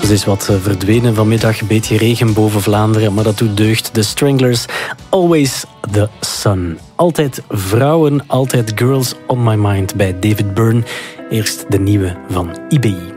Ze is wat verdwenen vanmiddag, een beetje regen boven Vlaanderen, maar dat doet deugd. The Stranglers, Always the Sun. Altijd vrouwen, altijd girls on my mind bij David Byrne. Eerst de nieuwe van IBI.